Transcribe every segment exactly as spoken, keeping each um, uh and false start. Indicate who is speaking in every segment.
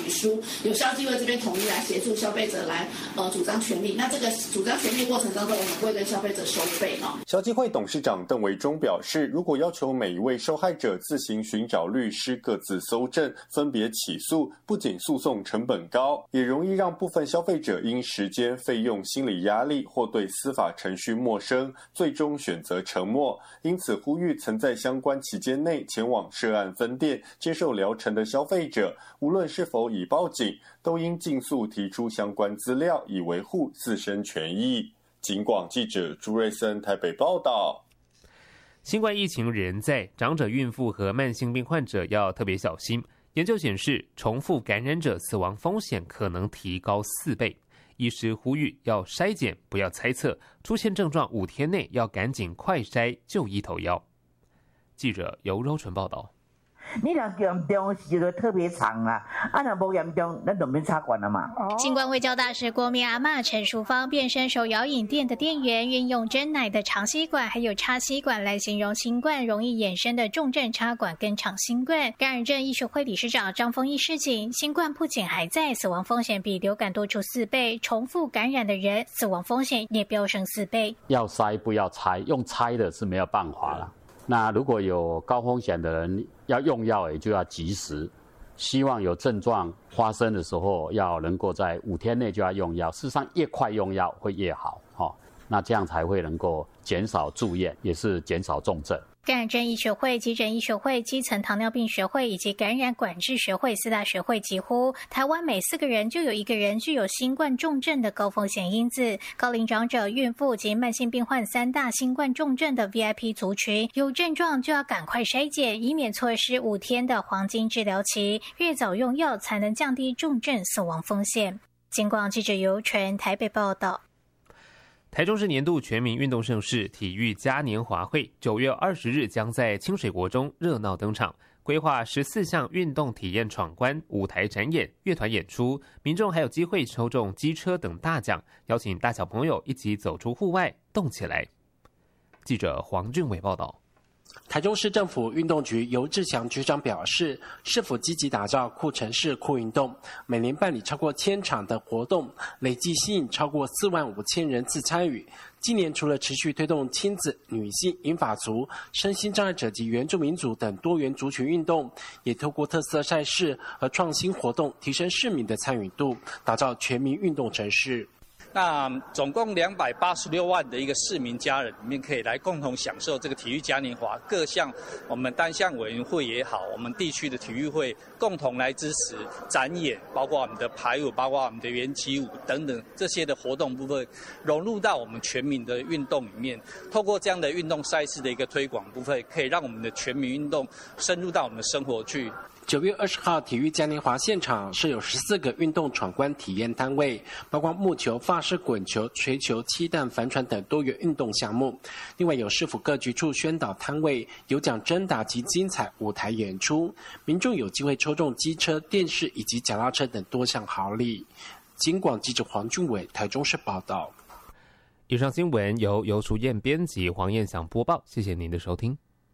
Speaker 1: 书，由消基会这边统一来协助消费者来呃主张权利。那这个主张权利过程当中，我们会跟消费者收费哦。
Speaker 2: 消基会董事长邓维忠表示，如果要求每一位受害者自行寻找律师各自搜证，分别起诉，不仅诉讼成本高，也容易让部分消费者因时间、费用、心理压力或对司法程序陌生，最终选择沉默。因此呼吁曾在相关期间内前往涉案分店接受疗程的消费者，无论是否已报警，都应尽速提出相关资料，以维护自身权益。警广记者朱瑞森台北报道。
Speaker 3: 新冠疫情仍在，长者、孕妇和慢性病患者要特别小心。研究显示，重复感染者死亡风险可能提高四倍。医师呼吁要筛检，不要猜测，出现症状五天内要赶紧快筛就医投药。记者尤柔纯报道。
Speaker 4: 你若严重时就特别长啊，啊若无严重，咱就免插管了嘛。
Speaker 5: 新冠卫教大使国民阿嬷陈淑芳变身手摇饮店的店员，运用真奶的长吸管还有插吸管来形容新冠容易衍生的重症插管跟长新冠。感染症医学会理事长张丰毅示警，新冠不仅还在，死亡风险比流感多出四倍，重复感染的人死亡风险也飙升四倍。
Speaker 6: 要筛不要猜，用猜的是没有办法了。那如果有高风险的人要用药，也就要及时。希望有症状发生的时候，要能够在五天内就要用药。事实上，越快用药会越好，哦，那这样才会能够减少住院，也是减少重症。
Speaker 5: 感染症医学会、急诊医学会、基层糖尿病学会以及感染管制学会四大学会疾呼，台湾每四个人就有一个人具有新冠重症的高风险因子。高龄长者、孕妇及慢性病患三大新冠重症的 V I P 族群，有症状就要赶快筛检，以免错失五天的黄金治疗期。越早用药，才能降低重症死亡风险。警广记者尤纯台北报道。
Speaker 3: 台中市年度全民运动盛事体育嘉年华会九月二十日将在清水国中热闹登场，规划十四项运动体验闯关、舞台展演、乐团演出，民众还有机会抽中机车等大奖，邀请大小朋友一起走出户外，动起来。记者黄俊伟报道。
Speaker 7: 台中市政府运动局尤志祥局长表示，市府积极打造酷城市酷运动，每年办理超过千场的活动，累计吸引超过四万五千人次参与。今年除了持续推动亲子、女性、银发族、身心障碍者及原住民族等多元族群运动，也透过特色赛事和创新活动，提升市民的参与度，打造全民运动城市。
Speaker 8: 那总共两百八十六万的一个市民家人里面，可以来共同享受这个体育嘉年华，各项我们单项委员会也好，我们地区的体育会共同来支持展演，包括我们的排舞，包括我们的圆旗舞等等这些的活动部分，融入到我们全民的运动里面。透过这样的运动赛事的一个推广部分，可以让我们的全民运动深入到我们的生活去。
Speaker 7: 九月二十号，体育嘉年华现场设有十四个运动闯关体验摊位，包括木球、法式滚球、槌球、气弹、帆船等多元运动项目。另外有市府各局处宣导摊位、有奖征答及精彩舞台演出，民众有机会抽中机车、电视以及脚踏车等多项好礼。警广记者黄俊伟台中市报道。
Speaker 3: 以上新闻由游淑燕编辑，黄燕祥播报，谢谢您的收听。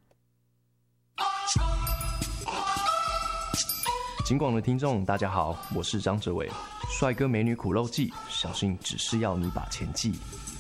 Speaker 9: 警广的听众大家好，我是张哲伟。帅哥美女苦肉计，小心只是要你把钱记。